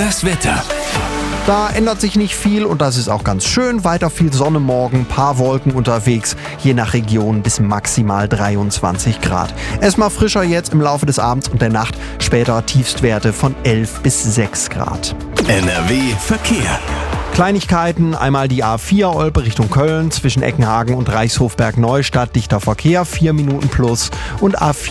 Das Wetter. Da ändert sich nicht viel und das ist auch ganz schön. Weiter viel Sonne morgen, paar Wolken unterwegs, je nach Region bis maximal 23 Grad. Erstmal frischer jetzt im Laufe des Abends und der Nacht, später Tiefstwerte von 11 bis 6 Grad. NRW Verkehr. Kleinigkeiten, einmal die A4 Olpe Richtung Köln, zwischen Eckenhagen und Reichshofberg Neustadt, dichter Verkehr, 4 Minuten plus und A4